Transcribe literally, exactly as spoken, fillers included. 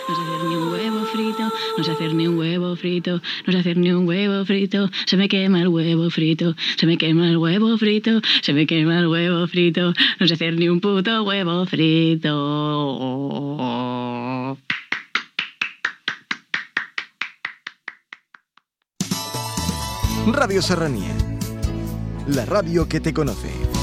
no sé hacer ni un huevo frito, no sé hacer ni un huevo frito, no sé hacer ni un huevo frito, se me quema el huevo frito, se me quema el huevo frito, se me quema el huevo frito, no sé hacer ni un puto huevo frito. Radio Serranía, la radio que te conoce.